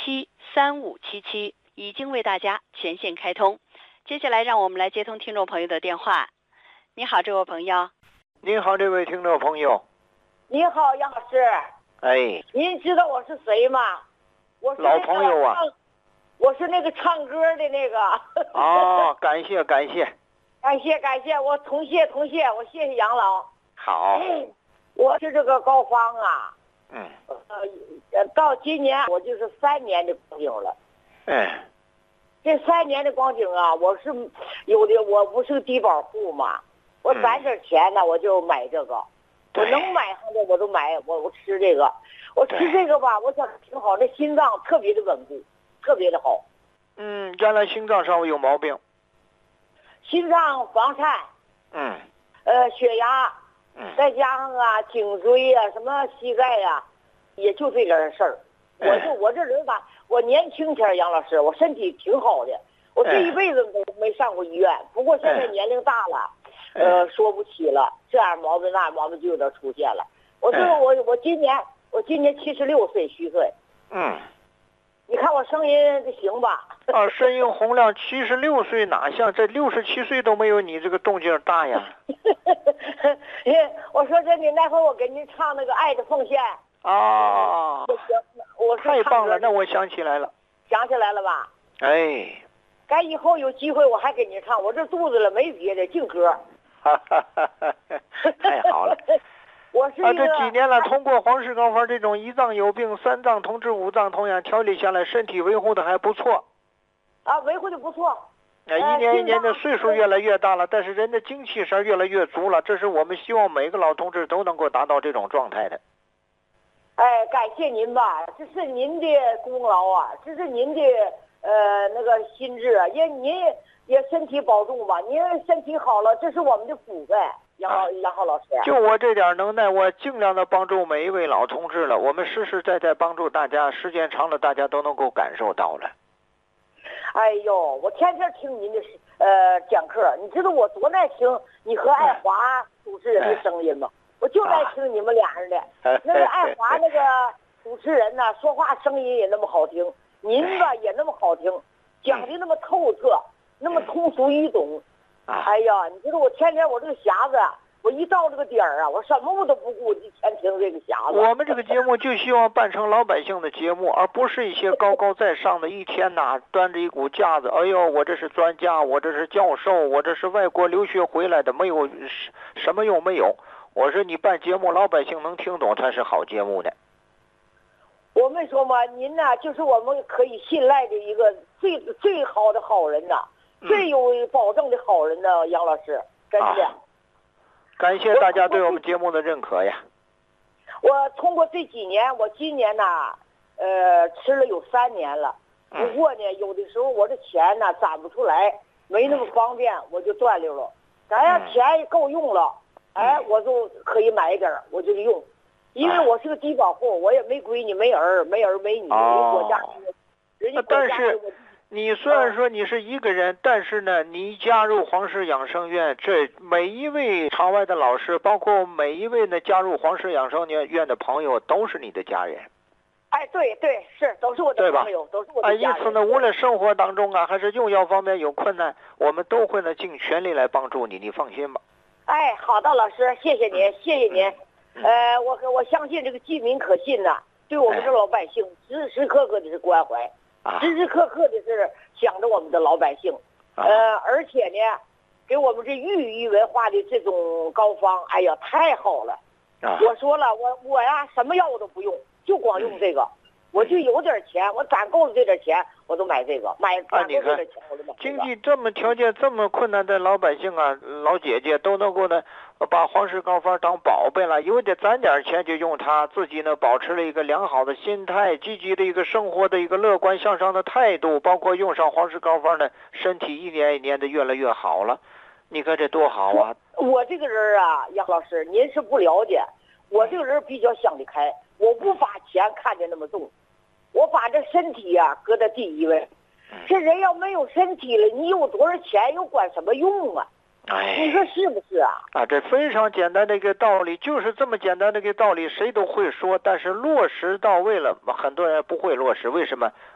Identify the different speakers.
Speaker 1: 877-3577已经为大家全线开通。接下来让我们来接通听众朋友的电话。你好，这位朋友。
Speaker 2: 您好，这位听众朋友。
Speaker 3: 你好，杨老师。
Speaker 2: 哎，
Speaker 3: 您知道我是谁吗？我是
Speaker 2: 老朋友啊。
Speaker 3: 我是那个唱歌的那个。
Speaker 2: 哦，感谢。
Speaker 3: 感谢，我同谢，我谢谢杨老。
Speaker 2: 好。
Speaker 3: 我是这个高芳啊。到今年我就是3年的光景了。这3年的光景啊，我是有的，我不是低保户嘛，我攒点钱呢，我就买这个，我能买上的我都买，我吃这个，我吃这个吧，我想挺好，这心脏特别的稳固，特别的好。
Speaker 2: 原来心脏稍微有毛病。
Speaker 3: 心脏、房颤。血压。再加上啊，颈椎啊，什么膝盖呀，也就这点事儿。我这人吧，我年轻前杨老师，我身体挺好的，我这一辈子没上过医院。不过现在年龄大了，说不起了，这样毛病那毛病就有点出现了。我今年76岁虚岁。你看我声音行吧？
Speaker 2: 声音洪亮，76岁哪像这67岁都没有你这个动静大呀。
Speaker 3: 我说真的，那会我给您唱那个《爱的奉献》。
Speaker 2: 太棒了，那我想起来了。
Speaker 3: 想起来了吧？
Speaker 2: 该
Speaker 3: 以后有机会我还给您唱，我这肚子了没别的，净歌。
Speaker 2: 太好了。
Speaker 3: 我是
Speaker 2: 这几年了，通过黄氏高方这种1脏有病3脏同治5脏同养调理下来，身体维护的还不错。
Speaker 3: 维护的不错。
Speaker 2: 一年一年的岁数越来越大了，但是人的精气神越来越足了，这是我们希望每个老同志都能够达到这种状态的。
Speaker 3: 感谢您吧，这是您的功劳啊，这是您的那个心智啊，您也身体保重吧，您身体好了，这是我们的福分。杨浩老师，
Speaker 2: 就我这点能耐，我尽量的帮助每一位老同志了。我们实实在在帮助大家，时间长了，大家都能够感受到了。
Speaker 3: 哎呦，我天天听您的讲课，你知道我多爱听你和爱华主持人的声音吗？我就爱听你们俩人的。那个爱华那个主持人呢，说话声音也那么好听，您吧也那么好听，讲的那么透彻，那么通俗易懂。哎呀，你知道我天天我这个匣子，我一到这个点儿啊，我什么我都不顾，就全听这个匣子。
Speaker 2: 我们这个节目就希望办成老百姓的节目，而不是一些高高在上的，一天呐端着一股架子，哎呦，我这是专家，我这是教授，我这是外国留学回来的，没有什么用没有。我说你办节目，老百姓能听懂才是好节目的。
Speaker 3: 我们说嘛，您呢就是我们可以信赖的一个最好的好人呐。最有保证的好人呢，杨老师，真的。
Speaker 2: 感谢大家对我们节目的认可呀。
Speaker 3: 我通过这几年，我今年呢，吃了有3年了。不过呢，有的时候我这钱呢攒不出来，没那么方便，我就断溜了。咱要钱够用了，我就可以买一点，我就用。因为我是个低保户，我也没闺女，没儿没女，人家国家给我。
Speaker 2: 你虽然说你是一个人，但是呢，你加入黄氏养生院，这每一位场外的老师，包括每一位呢加入黄氏养生院的朋友，都是你的家人。
Speaker 3: 对，是都是我的朋友，都是我的家人。
Speaker 2: 因此呢，无论生活当中啊，还是用药方面有困难，我们都会呢尽全力来帮助你，你放心吧。
Speaker 3: 好的，老师，谢谢您，谢谢您。我相信这个济民可信呐，对我们这老百姓时时刻刻的是关怀。时时刻刻的是想着我们的老百姓，而且呢，给我们这寓文化的这种膏方，哎呀，太好了！我说了，我呀，什么药我都不用，就光用这个。我就有点钱，我攒够了这点钱，我都买这个，攒够这点钱我就买这个。
Speaker 2: 经济这么条件这么困难的老百姓啊，老姐姐都能够呢，把黄氏膏方当宝贝了，有的攒点钱就用它，自己呢保持了一个良好的心态，积极的一个生活的一个乐观向上的态度，包括用上黄氏膏方呢，身体一年一年的越来越好了。你看这多好啊！
Speaker 3: 我这个人啊，杨老师，您是不了解，我这个人比较想得开，我不把钱看得那么重。我把这身体啊搁在第一位，这人要没有身体了，你有多少钱又管什么用啊？你说是不是啊？
Speaker 2: 这非常简单的一个道理，就是这么简单的一个道理，谁都会说，但是落实到位了，很多人不会落实。为什么？